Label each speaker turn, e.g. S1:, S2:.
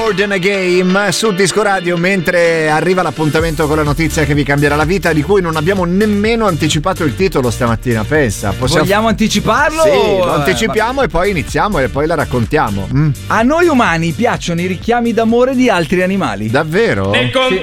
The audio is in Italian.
S1: More Than a Game su Disco Radio, mentre arriva l'appuntamento con la notizia che vi cambierà la vita, di cui non abbiamo nemmeno anticipato il titolo stamattina. Pensa,
S2: vogliamo anticiparlo?
S1: Sì, lo anticipiamo e poi iniziamo e poi la raccontiamo.
S2: A noi umani piacciono i richiami d'amore di altri animali.
S1: Davvero?
S3: Ne conto